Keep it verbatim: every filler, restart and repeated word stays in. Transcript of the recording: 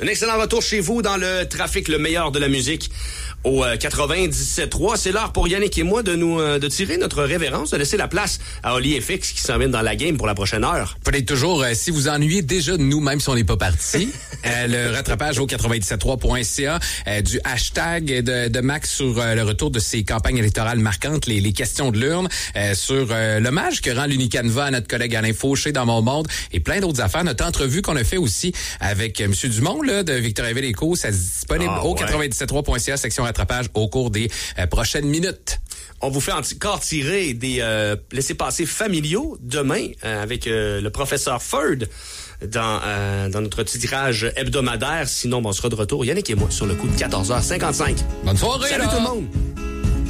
Un excellent retour chez vous dans le trafic, le meilleur de la musique au euh, quatre-vingt-dix-sept trois. C'est l'heure pour Yannick et moi de nous euh, de tirer notre révérence, de laisser la place à Oli F X qui s'en vient dans la game pour la prochaine heure. Peut-être toujours, euh, si vous ennuyez déjà de nous, même si on n'est pas parti, euh, le rattrapage au quatre-vingt-dix-sept trois point c a, euh, du hashtag de, de Max sur euh, le retour de ses campagnes électorales marquantes, les, les questions de l'urne, euh, sur euh, l'hommage que rend l'Unicanva à notre collègue Alain Fauché dans Mon Monde et plein d'autres affaires. Notre entrevue qu'on a fait aussi avec euh, M. Dumont là, de Victoriaville Éco, ça se disponible ah, au ouais. quatre-vingt-dix-sept trois point c a, section rattrapage au cours des euh, prochaines minutes. On vous fait encore tirer des euh, laissez-passer familiaux demain euh, avec euh, le professeur Ford dans, euh, dans notre tirage hebdomadaire. Sinon, bon, on sera de retour, Yannick et moi, sur le coup de quatorze heures cinquante-cinq. Bonne soirée, Salut là. tout le monde!